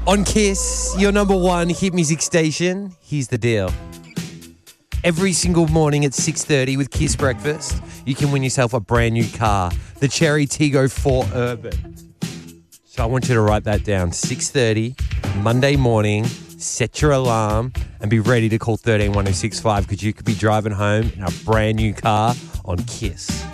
On Kiss, your number one hit music station. Here's the deal. Every single morning at 6:30 with Kiss Breakfast, you can win yourself a brand new car, the Cherry Tiggo 4 Urban. So I want you to write that down. 6:30, Monday morning, set your alarm and be ready to call 131065 because you could be driving home in a brand new car on Kiss.